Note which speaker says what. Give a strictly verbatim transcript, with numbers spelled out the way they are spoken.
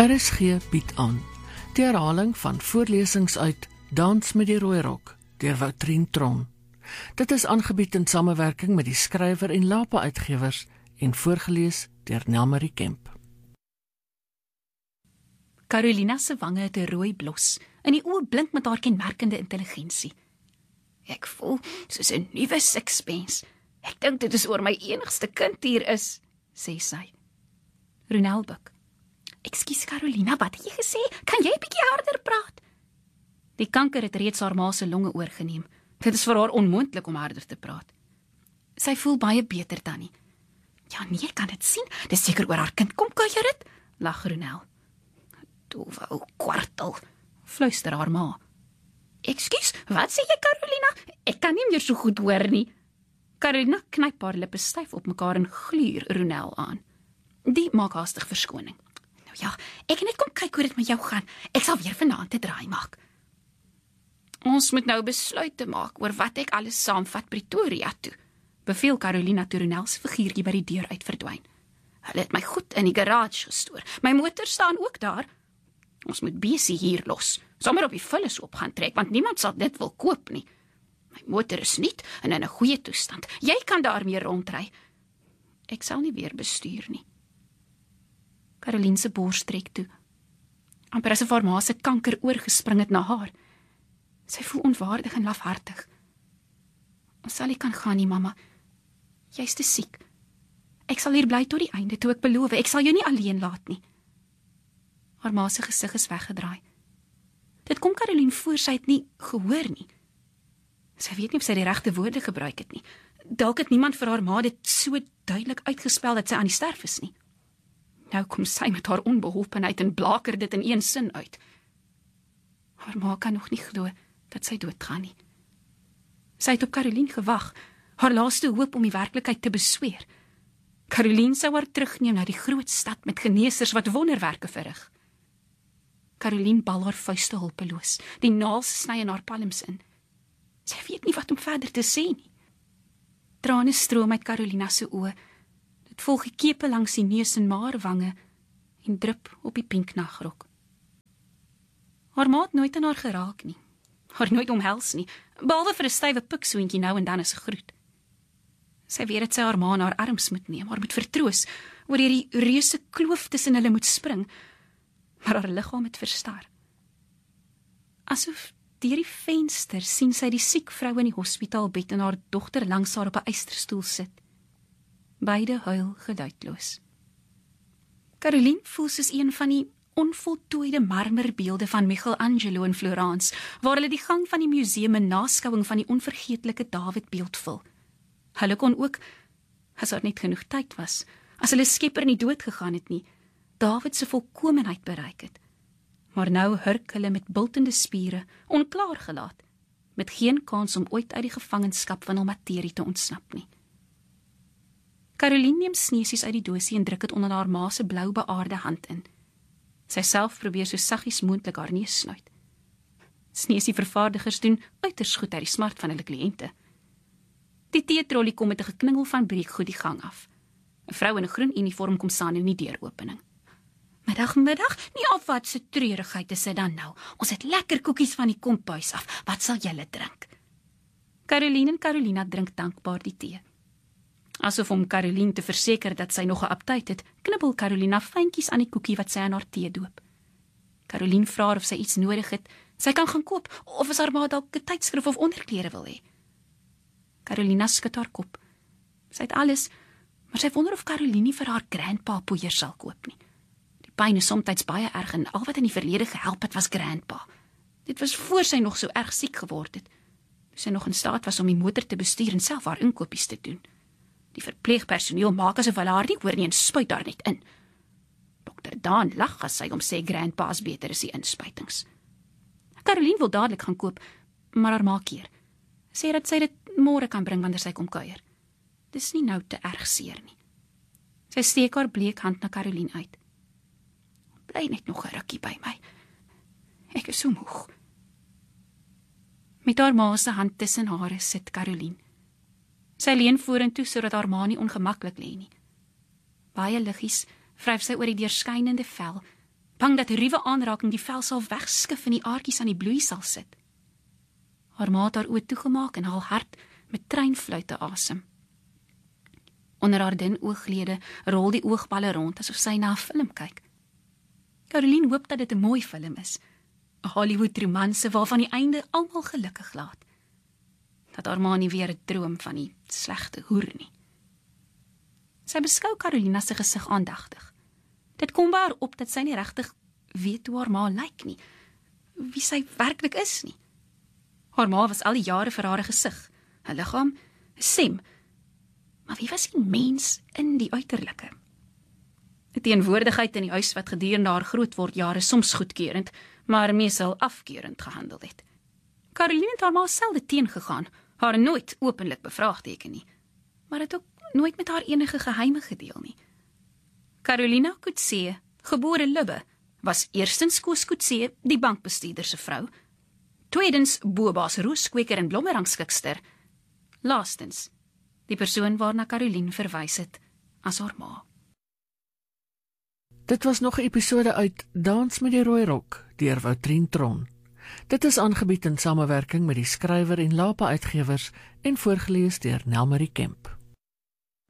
Speaker 1: R S G bied aan die herhaling van voorlesings uit Dans met die Rooi Rok deur Woutrien Tron. Dit is aangebied in samewerking met die skrywer en Lapa Uitgewers en voorgelees deur Nelmarie Kemp.
Speaker 2: Carolina se wange het 'n rooi blos en die oë blink met haar kenmerkende intelligensie. Ek voel soos 'n nuwe sixpence. Ek dink dit is oor my enigste kind hier is, sê sy. Ronel buk. Ekskuus Carolina, wat het jy gesê? Kan jy 'n bietjie harder praat? Die kanker het reeds haar ma se longe oorgeneem. Dit is vir haar onmoontlik om harder te praat. Sy voel baie beter, Tannie. Ja nee, ek kan dit sien. Dis seker oor haar kind kom kuier dit, lag Ronel. Doewe ou kwartel, fluister haar ma. Ekskuus, wat sê jy Carolina? Ek kan nie meer so goed hoor nie. Carolina knyp haar lippe styf op mekaar en gluur Ronel aan. Die maak haastig verskoning. Nou ja, ek het net kom kyk hoe dit met jou gaan. Ek sal weer vanaand 'n draai maak. Ons moet nou besluite maak oor wat ek alles saamvat Pretoria toe, beveel Carolina toe Ronel se figuurtjie by die deur uit verdwyn. Hulle het my goed in die garage gestoor. My motor staan ook daar. Ons moet besie hier los, sommer op die vullis op gaan trek, want niemand sal dit wil koop nie. My motor is nuut en in 'n goeie toestand. Jy kan daarmee rondry. Ek sal nie weer bestuur nie. Caroline se bors trek toe. Amper asof haar ma se kanker oorgespring het na haar. Sy voel onwaardig en lafhartig. Ons sal nie kan gaan nie, mamma. Jy's te siek. Ek sal hier bly tot die einde, toe ek beloof, ek sal jou nie alleen laat nie. Haar ma se gesig is weggedraai. Dit kom Caroline voor, sy het nie gehoor nie. Sy weet nie of sy die regte woorde gebruik het nie. Dalk het niemand vir haar ma dit so duidelik uitgespel dat sy aan die sterf is nie. Nou kom sy met haar onbeholpenheid en blaker dit in een sin uit. Haar ma kan nog nie glo dat sy doodgaan nie. Sy het op Caroline gewag, haar laaste hoop om die werklikheid te besweer. Caroline sou haar terugneem na die groot stad met geneesers wat wonderwerke verrig. Caroline bal haar vuiste hulpeloos, die naels sny in haar palms in. Sy weet nie wat om verder te sê nie. Trane stroom uit Carolina se oë. Dit volg die kepe langs die neus en maar wange en drup op die pink nagrok. Haar ma het nooit aan haar geraak nie, haar nooit omhels nie, behalwe vir 'n stywe piksoentjie nou en dan as 'n groet. Sy weet dat sy haar ma in haar arms moet neem, haar moet vertroos, oor hierdie reuse kloof tussen hulle moet spring, maar haar liggaam het verstar. Asof deur die venster sien sy die siek vrou in die hospitaalbed en haar dogter langs haar op 'n eysterstoel sit. Beide huil geluidloos. Caroline voel soos een van die onvoltooide marmerbeelde van Michelangelo in Florence, waar hulle die gang van die museum 'n naskouing van die onvergeetlike Dawid beeld vul. Hulle kon ook, as daar net genoeg tyd was, as hulle skepper nie dood gegaan het nie, Dawid se volkomenheid bereik het. Maar nou hurk hulle met bultende spiere, onklaar gelaat, met geen kans om ooit uit die gevangenskap van hul materie te ontsnap nie. Caroline neem sneesies uit die doosie en druk dit onder haar ma se blou beaarde hand in. Sy self probeer so saggies moontlik haar neus snuit. Sneesie vervaardigers doen uiters goed uit die smart van hulle kliënte. Die teetrollie kom met 'n gekningel van breekgoed die gang af. 'n Vrou in 'n groen uniform kom staan in die deuropening. Middag, middag, nie af wat se treurigheid is dit dan nou. Ons het lekker koekies van die kompuis af. Wat sal julle drink? Caroline en Carolina drink dankbaar die tee. Asof om Caroline te verseker dat sy nog 'n aptyt het, knibbel Carolina fyntjies aan die koekie wat sy aan haar tee doop. Caroline vra haar of sy iets nodig het, sy kan gaan koop, of as haar ma dalk 'n tydskrif of onderklere wil hê. Carolina skud haar kop. Sy het alles, maar sy wonder of Caroline nie vir haar grandpa poeier sal koop nie. Die pyn is soms baie erg en al wat in die verlede gehelp het was grandpa. Dit was voor sy nog so erg siek geword het, toe sy nog in staat was om die motor te bestuur en self haar inkopies te doen. Die verpleegpersoneel maak asof hulle haar nie hoor nie en spuit daar net in. Dokter Daan lag as sy hom sê grandpa is beter as die inspuitings. Caroline wil dadelik gaan koop, maar haar ma keer. Sê dat sy dit môre kan bring wanneer sy kom kuier. Dis nie nou te erg seer nie. Sy steek haar bleek hand na Caroline uit. Bly net nog 'n rukkie by my. Ek is so moeg. Met haar ma se hand tussen hare sit Caroline. Sy leun vorentoe sodat haar ma nie ongemaklik lê nie. Baie liggies vryf sy oor die deurskynende vel, bang dat 'n ruwe aanraking die vel sal wegskif en die aardjies aan die bloei sal sit. Haar ma het haar oë toegemaak en haar hart met treinfluite asem. Onder haar dun ooglede rol die oogballe rond asof sy na 'n film kyk. Caroline hoop dat dit 'n mooi film is, 'n Hollywood romanse waarvan die einde almal gelukkig laat. Dat haar ma nie weer 'n droom van die slegte hoer nie. Sy beskou Carolina se gesig aandagtig. Dit kom by haar op dat sy nie regtig weet hoe haar ma lyk nie, wie sy werklik is nie. Haar ma was al die jare vir haar 'n gesig, 'n liggaam, 'n stem. Maar wie was die mens in die uiterlike? Die teenwoordigheid in die huis wat gedurende haar grootwordjare soms goedkeurend, maar meestal afkeurend gehandel het. Caroline het haar ma selde teengegaan, haar nooit openlik bevraagteken nie, maar het ook nooit met haar enige geheime gedeel nie. Carolina Coetzee, gebore Lubbe, was eerstens Koos Coetzee, die bankbestuurder se vrou, tweedens Boba's rooskweker en blommerangskikster, laastens die persoon waarna Caroline verwys het as haar ma.
Speaker 1: Dit was nog 'n episode uit Dans met die Rooi Rok deur Woutrien Tron. Dit is aangebied in samewerking met die skrywer en Lapa Uitgewers en voorgeles deur Nelmarie Kemp.